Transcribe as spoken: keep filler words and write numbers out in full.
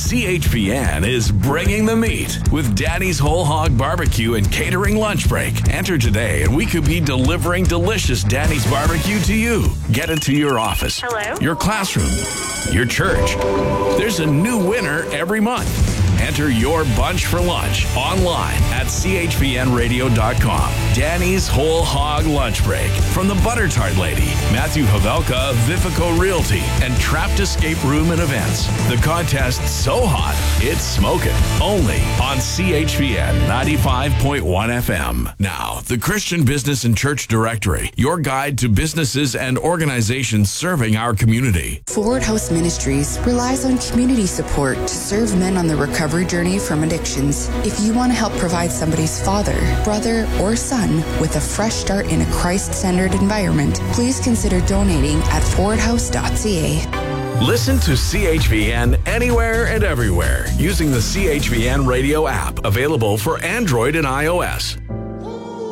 C H P N is bringing the meat with Danny's Whole Hog Barbecue and Catering Lunch Break. Enter today and we could be delivering delicious Danny's Barbecue to you. Get it to your office, Hello? your classroom, your church. There's a new winner every month. Enter your bunch for lunch online at c h p n radio dot com. Danny's Whole Hog Lunch Break from the Butter Tart Lady, Matthew Havelka of Vifico Realty, and Trapped Escape Room and Events. The contest's so hot, it's smoking. Only on C H P N ninety-five point one F M. Now, the Christian Business and Church Directory, your guide to businesses and organizations serving our community. Forward House Ministries relies on community support to serve men on the recovery journey from addictions. If you want to help provide somebody's father, brother, or son with a fresh start in a Christ-centered environment, please consider donating at forward house dot c a. Listen to C H V N anywhere and everywhere using the C H V N radio app, available for Android and iOS.